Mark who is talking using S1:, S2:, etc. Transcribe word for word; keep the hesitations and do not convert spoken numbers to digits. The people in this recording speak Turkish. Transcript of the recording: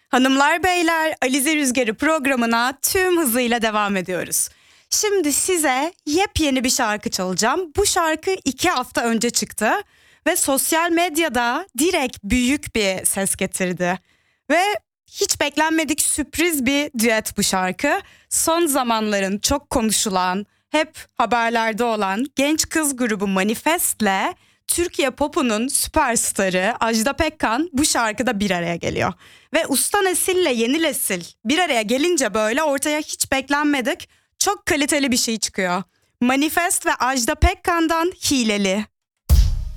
S1: Hanımlar beyler, Alize Rüzgarı programına tüm hızıyla devam ediyoruz. Şimdi size yepyeni bir şarkı çalacağım. Bu şarkı iki hafta önce çıktı ve sosyal medyada direkt büyük bir ses getirdi. Ve hiç beklenmedik sürpriz bir düet bu şarkı. Son zamanların çok konuşulan, hep haberlerde olan genç kız grubu Manifest'le Türkiye popunun süperstarı Ajda Pekkan bu şarkıda bir araya geliyor. Ve usta nesille yeni nesil bir araya gelince böyle ortaya hiç beklenmedik çok kaliteli bir şey çıkıyor. Manifest ve Ajda Pekkan'dan Hileli.